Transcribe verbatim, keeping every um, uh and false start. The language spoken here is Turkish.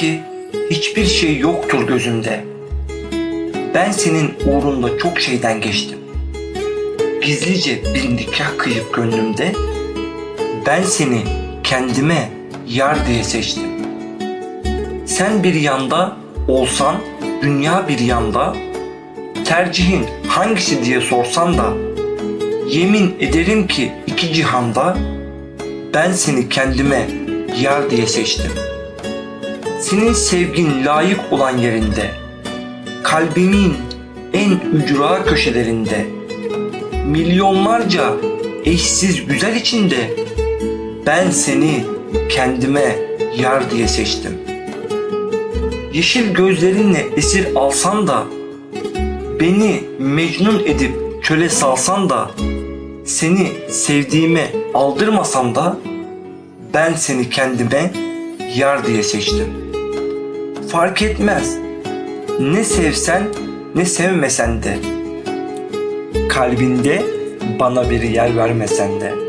ki hiçbir şey yoktur gözümde. Ben senin uğrunda çok şeyden geçtim. Gizlice bir nikah kıyıp gönlümde, ben seni kendime yar diye seçtim. Sen bir yanda olsan, dünya bir yanda, tercihin hangisi diye sorsan da, yemin ederim ki iki cihanda, ben seni kendime yar diye seçtim. Senin sevgin layık olan yerinde, kalbimin en ücra köşelerinde, milyonlarca eşsiz güzel içinde, ben seni kendime yar diye seçtim. Yeşil gözlerinle esir alsan da, beni mecnun edip çöle salsan da, seni sevdiğime aldırmasam da, ben seni kendime yar diye seçtim. Fark etmez, ne sevsen ne sevmesen de, kalbinde bana bir yer vermesen de.